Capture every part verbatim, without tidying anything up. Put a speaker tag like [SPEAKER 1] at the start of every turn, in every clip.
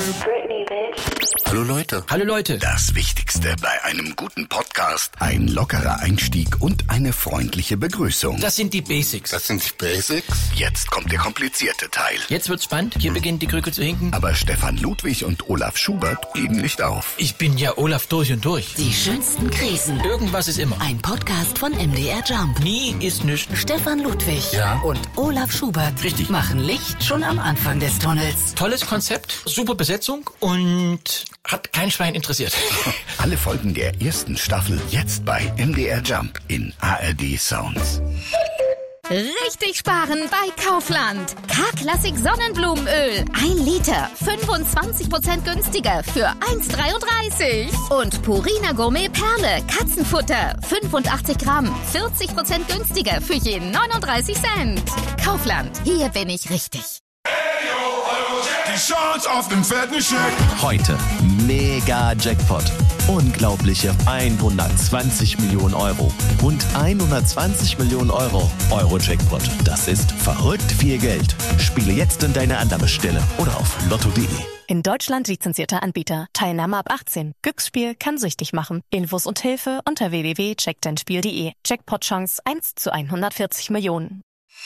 [SPEAKER 1] Britney, bitch.
[SPEAKER 2] Hallo Leute.
[SPEAKER 3] Hallo Leute.
[SPEAKER 2] Das Wichtigste bei einem guten Podcast: ein lockerer Einstieg und eine freundliche Begrüßung.
[SPEAKER 3] Das sind die Basics.
[SPEAKER 2] Das sind die Basics? Jetzt kommt der komplizierte Teil.
[SPEAKER 3] Jetzt wird's spannend. Hier hm. beginnt die Krücke zu hinken.
[SPEAKER 2] Aber Stefan Ludwig und Olaf Schubert geben nicht auf.
[SPEAKER 3] Ich bin ja Olaf durch und durch.
[SPEAKER 4] Die schönsten Krisen.
[SPEAKER 3] Irgendwas ist immer.
[SPEAKER 4] Ein Podcast von M D R Jump.
[SPEAKER 3] Nie ist nichts.
[SPEAKER 4] Stefan Ludwig
[SPEAKER 3] ja.
[SPEAKER 4] und Olaf Schubert
[SPEAKER 3] Richtig.
[SPEAKER 4] machen Licht schon am Anfang des Tunnels.
[SPEAKER 3] Tolles Konzept, super Besetzung und hat kein Schwein interessiert.
[SPEAKER 2] Alle Folgen der ersten Staffel jetzt bei M D R Jump in A R D Sounds.
[SPEAKER 5] Richtig sparen bei Kaufland. K-Klassik Sonnenblumenöl. Ein Liter. fünfundzwanzig Prozent günstiger für eins Komma dreiunddreißig. Und Purina Gourmet Perle. Katzenfutter. fünfundachtzig Gramm. vierzig Prozent günstiger für je neununddreißig Cent. Kaufland. Hier bin ich richtig.
[SPEAKER 6] Die Chance auf den fetten Scheck.
[SPEAKER 7] Heute mega Jackpot. Unglaubliche hundertzwanzig Millionen Euro. Rund hundertzwanzig Millionen Euro. Euro-Jackpot. Das ist verrückt viel Geld. Spiele jetzt in deine Annahmestelle oder auf lotto punkt de.
[SPEAKER 8] In Deutschland lizenzierter Anbieter. Teilnahme ab achtzehn. Glücksspiel kann süchtig machen. Infos und Hilfe unter w w w punkt check dein spiel punkt de. Jackpot-Chance eins zu hundertvierzig Millionen.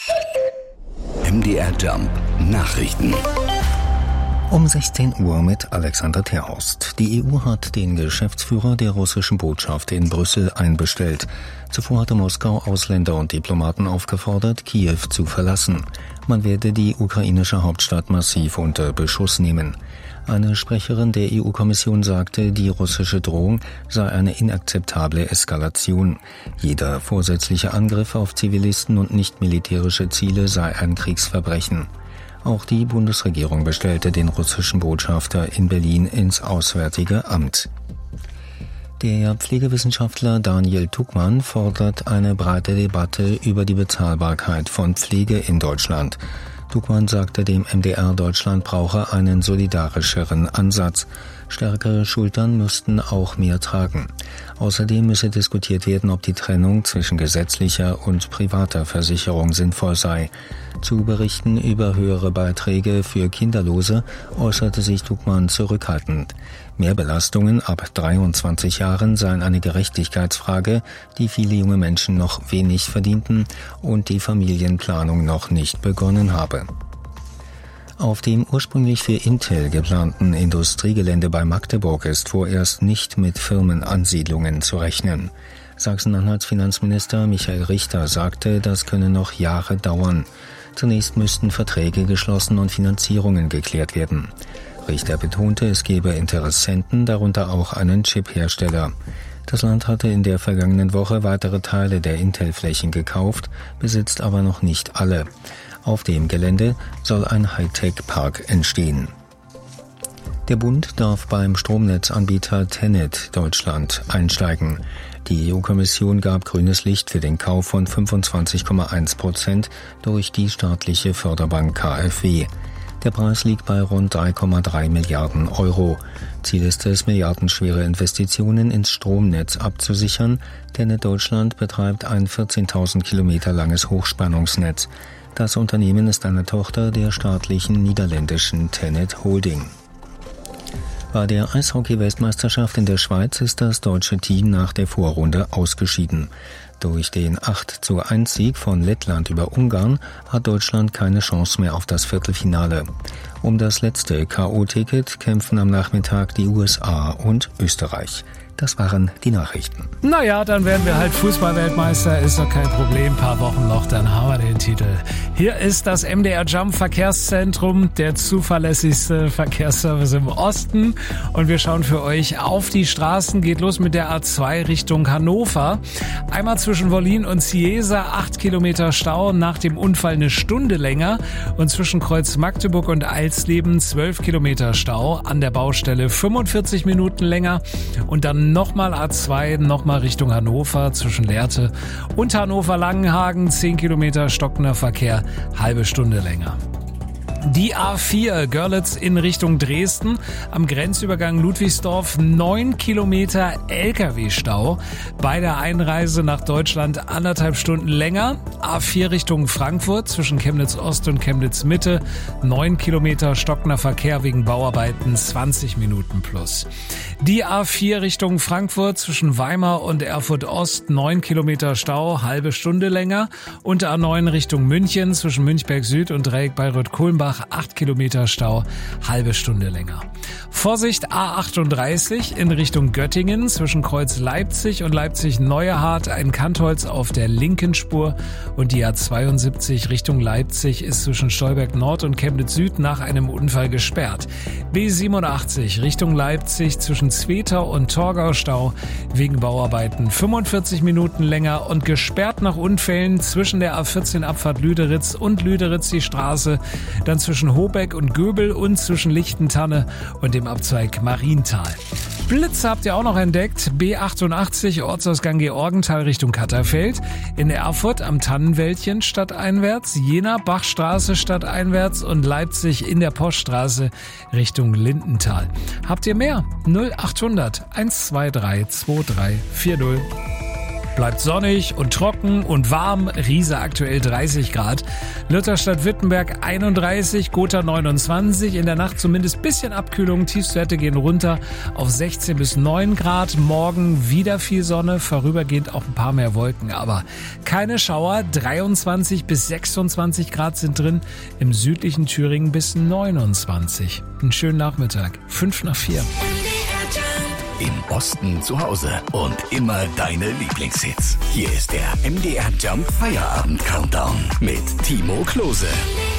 [SPEAKER 2] M D R Jump Nachrichten.
[SPEAKER 9] Um sechzehn Uhr mit Alexander Terhorst. Die E U hat den Geschäftsführer der russischen Botschaft in Brüssel einbestellt. Zuvor hatte Moskau Ausländer und Diplomaten aufgefordert, Kiew zu verlassen. Man werde die ukrainische Hauptstadt massiv unter Beschuss nehmen. Eine Sprecherin der E U-Kommission sagte, die russische Drohung sei eine inakzeptable Eskalation. Jeder vorsätzliche Angriff auf Zivilisten und nicht militärische Ziele sei ein Kriegsverbrechen. Auch die Bundesregierung bestellte den russischen Botschafter in Berlin ins Auswärtige Amt. Der Pflegewissenschaftler Daniel Tuckmann fordert eine breite Debatte über die Bezahlbarkeit von Pflege in Deutschland. Tuckmann sagte dem M D R, Deutschland brauche einen solidarischeren Ansatz. Stärkere Schultern müssten auch mehr tragen. Außerdem müsse diskutiert werden, ob die Trennung zwischen gesetzlicher und privater Versicherung sinnvoll sei. Zu Berichten über höhere Beiträge für Kinderlose äußerte sich Tuckmann zurückhaltend. Mehrbelastungen ab dreiundzwanzig Jahren seien eine Gerechtigkeitsfrage, die viele junge Menschen noch wenig verdienten und die Familienplanung noch nicht begonnen habe. Auf dem ursprünglich für Intel geplanten Industriegelände bei Magdeburg ist vorerst nicht mit Firmenansiedlungen zu rechnen. Sachsen-Anhalts Finanzminister Michael Richter sagte, das könne noch Jahre dauern. Zunächst müssten Verträge geschlossen und Finanzierungen geklärt werden. Richter betonte, es gebe Interessenten, darunter auch einen Chiphersteller. Das Land hatte in der vergangenen Woche weitere Teile der Intel-Flächen gekauft, besitzt aber noch nicht alle. Auf dem Gelände soll ein Hightech-Park entstehen. Der Bund darf beim Stromnetzanbieter TenneT Deutschland einsteigen. Die E U-Kommission gab grünes Licht für den Kauf von fünfundzwanzig Komma eins Prozent durch die staatliche Förderbank K f W. Der Preis liegt bei rund drei Komma drei Milliarden Euro. Ziel ist es, milliardenschwere Investitionen ins Stromnetz abzusichern. TenneT Deutschland betreibt ein vierzehntausend Kilometer langes Hochspannungsnetz. Das Unternehmen ist eine Tochter der staatlichen niederländischen TenneT Holding. Bei der Eishockey-Weltmeisterschaft in der Schweiz ist das deutsche Team nach der Vorrunde ausgeschieden. Durch den acht zu eins Sieg von Lettland über Ungarn hat Deutschland keine Chance mehr auf das Viertelfinale. Um das letzte K O-Ticket kämpfen am Nachmittag die U S A und Österreich. Das waren die Nachrichten.
[SPEAKER 10] Naja, dann werden wir halt Fußball-Weltmeister, ist doch kein Problem. Ein paar Wochen noch, dann haben wir den Titel. Hier ist das M D R Jump Verkehrszentrum, der zuverlässigste Verkehrsservice im Osten. Und wir schauen für euch auf die Straßen. Geht los mit der A zwei Richtung Hannover. Einmal zwischen Wollin und Ciesa, acht Kilometer Stau, nach dem Unfall eine Stunde länger. Und zwischen Kreuz Magdeburg und Eilsleben zwölf Kilometer Stau, an der Baustelle fünfundvierzig Minuten länger. Und dann nochmal A zwei, nochmal Richtung Hannover zwischen Lehrte und Hannover-Langenhagen, zehn Kilometer stockender Verkehr, halbe Stunde länger. Die A vier Görlitz in Richtung Dresden, am Grenzübergang Ludwigsdorf neun Kilometer L K W-Stau. Bei der Einreise nach Deutschland anderthalb Stunden länger. A vier Richtung Frankfurt zwischen Chemnitz Ost und Chemnitz Mitte neun Kilometer stockender Verkehr wegen Bauarbeiten, zwanzig Minuten plus. Die A vier Richtung Frankfurt zwischen Weimar und Erfurt Ost neun Kilometer Stau, halbe Stunde länger. Und A neun Richtung München zwischen Münchberg Süd und Dreieck Bayreuth-Kulmbach acht Kilometer Stau, halbe Stunde länger. Vorsicht A achtunddreißig in Richtung Göttingen zwischen Kreuz Leipzig und Leipzig-Neuehardt, ein Kantholz auf der linken Spur. Und die A zweiundsiebzig Richtung Leipzig ist zwischen Stolberg Nord und Chemnitz Süd nach einem Unfall gesperrt. B siebenundachtzig Richtung Leipzig zwischen Zwetau und Torgau Stau wegen Bauarbeiten fünfundvierzig Minuten länger und gesperrt nach Unfällen zwischen der A vierzehn Abfahrt Lüderitz und Lüderitz die Straße, dann zwischen Hobeck und Göbel und zwischen Lichtentanne und dem Abzweig Marienthal. Blitze habt ihr auch noch entdeckt. B achtundachtzig Ortsausgang Georgenthal Richtung Katterfeld. In Erfurt am Tannenwäldchen stadteinwärts. Jena Bachstraße stadteinwärts und Leipzig in der Poststraße Richtung Lindenthal. Habt ihr mehr? null achthundert eins zwei drei zwei drei vier null. Bleibt sonnig und trocken und warm. Riese aktuell dreißig Grad. Lutherstadt-Wittenberg einunddreißig, Gotha neunundzwanzig. In der Nacht zumindest bisschen Abkühlung. Tiefstwerte gehen runter auf sechzehn bis neun Grad. Morgen wieder viel Sonne, vorübergehend auch ein paar mehr Wolken. Aber keine Schauer. dreiundzwanzig bis sechsundzwanzig Grad sind drin. Im südlichen Thüringen bis neunundzwanzig. Einen schönen Nachmittag. fünf nach vier.
[SPEAKER 2] Im Osten zu Hause und immer deine Lieblingshits. Hier ist der M D R Jump Feierabend Countdown mit Timo Klose.